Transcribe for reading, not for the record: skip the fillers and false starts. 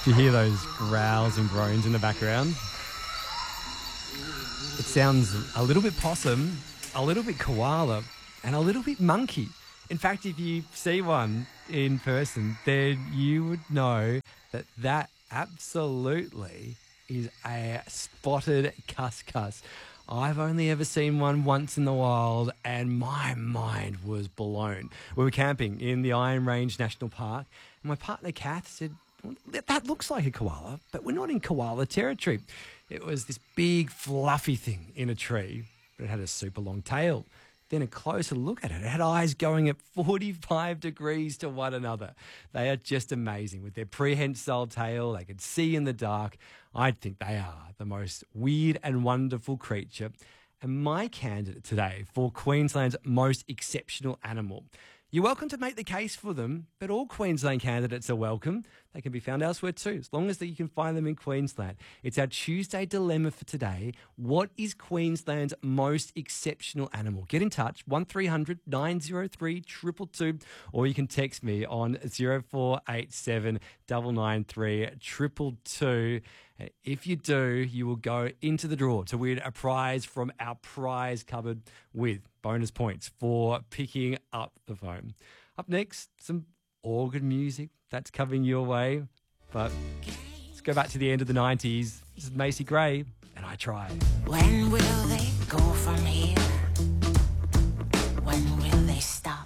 Do you hear those growls and groans in the background? It sounds a little bit possum, a little bit koala, and a little bit monkey. In fact, if you see one in person, then you would know that that absolutely is a spotted cuscus. I've only ever seen one once in the wild, and my mind was blown. We were camping in the Iron Range National Park, and my partner Kath said, "Well, that looks like a koala, but we're not in koala territory." It was this big fluffy thing in a tree, but it had a super long tail. Then a closer look at it, it had eyes going at 45 degrees to one another. They are just amazing. With their prehensile tail, they can see in the dark. I think they are the most weird and wonderful creature. And my candidate today for Queensland's most exceptional animal. You're welcome to make the case for them, but all Queensland candidates are welcome. They can be found elsewhere too, as long as you can find them in Queensland. It's our Tuesday dilemma for today. What is Queensland's most exceptional animal? Get in touch, 1300 903 222, or you can text me on 0487 993 222. If you do, you will go into the draw to win a prize from our prize cupboard with bonus points for picking up the phone. Up next, some organ music that's coming your way. But let's go back to the end of the 90s. This is Macy Gray, and I Try. When will they go from here?